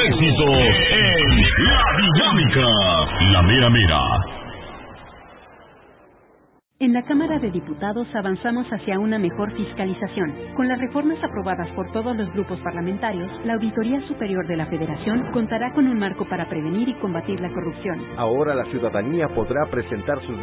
éxitos en La Dinámica, la mera mera. En la Cámara de Diputados avanzamos hacia una mejor fiscalización. Con las reformas aprobadas por todos los grupos parlamentarios, la Auditoría Superior de la Federación contará con un marco para prevenir y combatir la corrupción. Ahora la ciudadanía podrá presentar sus